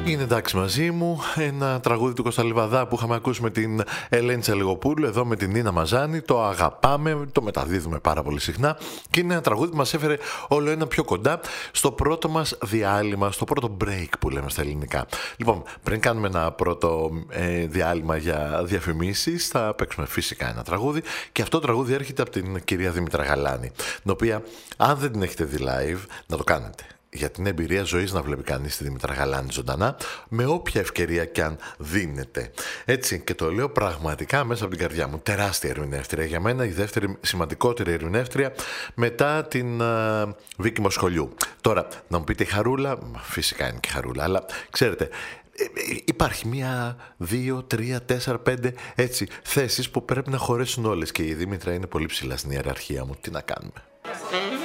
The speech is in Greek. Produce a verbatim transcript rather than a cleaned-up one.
Είναι εντάξει μαζί μου ένα τραγούδι του Κώστα Λιβαδά που είχαμε ακούσει με την Ελένη Τσαλιγοπούλου, εδώ με την Νίνα Μαζάνη. Το αγαπάμε, το μεταδίδουμε πάρα πολύ συχνά και είναι ένα τραγούδι που μας έφερε όλο ένα πιο κοντά στο πρώτο μας διάλειμμα, στο πρώτο break που λέμε στα ελληνικά. Λοιπόν, πριν κάνουμε ένα πρώτο ε, διάλειμμα για διαφημίσεις, θα παίξουμε φυσικά ένα τραγούδι και αυτό το τραγούδι έρχεται από την κυρία Δήμητρα Γαλάνη, την οποία αν δεν την έχετε δει live, να το κάνετε. Για την εμπειρία ζωής να βλέπει κανείς τη Δήμητρα Γαλάνη ζωντανά, με όποια ευκαιρία κι αν δίνεται. Έτσι, και το λέω πραγματικά μέσα από την καρδιά μου. Τεράστια ερμηνεύτρια για μένα, η δεύτερη σημαντικότερη ερμηνεύτρια μετά την uh, Βίκη Μοσχολιού. Τώρα, να μου πείτε η Χαρούλα, φυσικά είναι και η Χαρούλα, αλλά ξέρετε, υπάρχει μία, δύο, τρία, τέσσερα, πέντε έτσι θέσεις που πρέπει να χωρέσουν όλες και η Δήμητρα είναι πολύ ψηλά στην ιεραρχία μου. Τι να κάνουμε.